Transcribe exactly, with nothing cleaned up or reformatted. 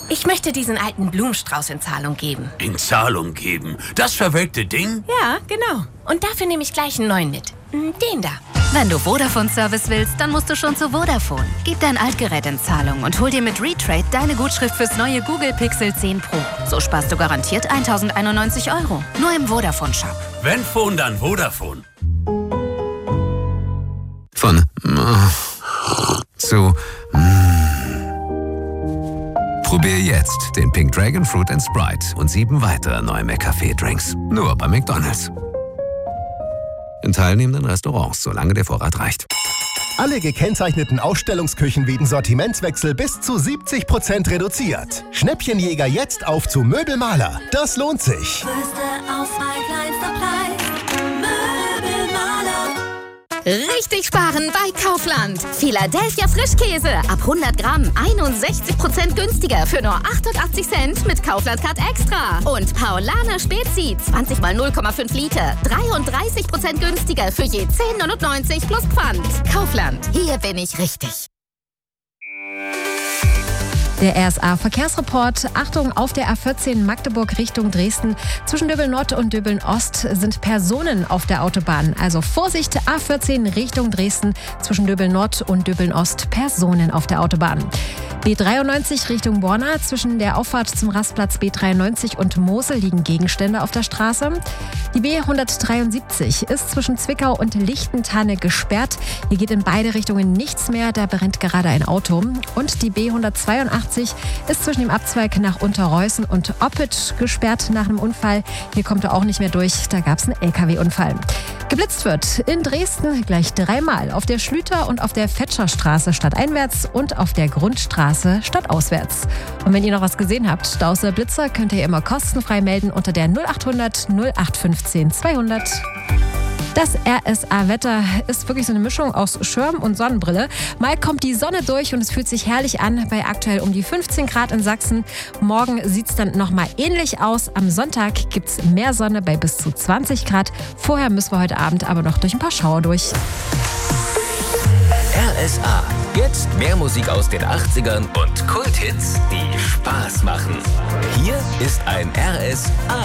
Ich möchte diesen alten Blumenstrauß in Zahlung geben. In Zahlung geben? Das verwelkte Ding? Ja, genau. Und dafür nehme ich gleich einen neuen mit. Den da. Wenn du Vodafone-Service willst, dann musst du schon zu Vodafone. Gib dein Altgerät in Zahlung und hol dir mit Retrade deine Gutschrift fürs neue Google Pixel zehn Pro. So sparst du garantiert tausendeinundneunzig Euro. Nur im Vodafone-Shop. Wenn Phone, dann Vodafone. Von zu Probier jetzt den Pink Dragon Fruit and Sprite und sieben weitere neue McCafé-Drinks. Nur bei McDonald's. In teilnehmenden Restaurants, solange der Vorrat reicht. Alle gekennzeichneten Ausstellungsküchen wegen Sortimentswechsel bis zu siebzig Prozent reduziert. Schnäppchenjäger jetzt auf zu Möbelmaler. Das lohnt sich. Größte Auswahl, kleinster Preis. Möbelmaler. Richtig sparen bei Kaufland. Philadelphia Frischkäse ab hundert Gramm einundsechzig Prozent günstiger für nur achtundachtzig Cent mit Kaufland Card Extra. Und Paulaner Spezi zwanzig mal null Komma fünf Liter dreiunddreißig Prozent günstiger für je zehn neunundneunzig plus Pfand. Kaufland, hier bin ich richtig. Der R S A-Verkehrsreport. Achtung, auf der A vierzehn Magdeburg Richtung Dresden. Zwischen Döbeln-Nord und Döbeln-Ost sind Personen auf der Autobahn. Also Vorsicht, A vierzehn Richtung Dresden. Zwischen Döbeln-Nord und Döbeln-Ost Personen auf der Autobahn. B dreiundneunzig Richtung Borna. Zwischen der Auffahrt zum Rastplatz B dreiundneunzig und Mosel liegen Gegenstände auf der Straße. Die B hundertdreiundsiebzig ist zwischen Zwickau und Lichtentanne gesperrt. Hier geht in beide Richtungen nichts mehr, da brennt gerade ein Auto. Und die B hundertzweiundachtzig ist zwischen dem Abzweig nach Unterreußen und Oppet gesperrt nach einem Unfall. Hier kommt er auch nicht mehr durch, da gab es einen L K W-Unfall. Geblitzt wird in Dresden gleich dreimal. Auf der Schlüter und auf der Fetscherstraße stadteinwärts und auf der Grundstraße stadtauswärts. Und wenn ihr noch was gesehen habt, da aus der Blitzer, könnt ihr immer kostenfrei melden unter der null achthundert null acht fünfzehn zweihundert. Das R S A-Wetter ist wirklich so eine Mischung aus Schirm und Sonnenbrille. Mal kommt die Sonne durch und es fühlt sich herrlich an bei aktuell um die fünfzehn Grad in Sachsen. Morgen sieht es dann nochmal ähnlich aus. Am Sonntag gibt es mehr Sonne bei bis zu zwanzig Grad. Vorher müssen wir heute Abend aber noch durch ein paar Schauer durch. R S A. Jetzt mehr Musik aus den achtzigern und Kulthits, die Spaß machen. Hier ist ein R S A.